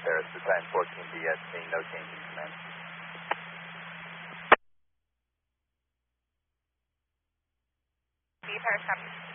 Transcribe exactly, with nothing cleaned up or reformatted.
Paris, Battalion fourteen B S, seeing no change in command. B Paris, copy.